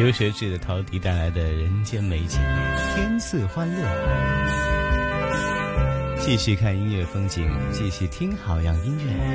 由学志的陶笛带来的人间美景，天赐欢乐。继续看音乐风景，继续听好样音乐。